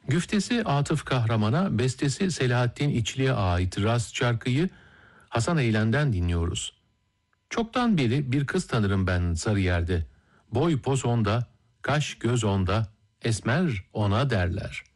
Güftesi Atıf Kahraman'a, bestesi Selahattin İçli'ye ait Rast şarkıyı Hasan Eylen'den dinliyoruz. Çoktan beri bir kız tanırım ben Sarıyer'de. Boy poz onda, kaş göz onda, esmer ona derler.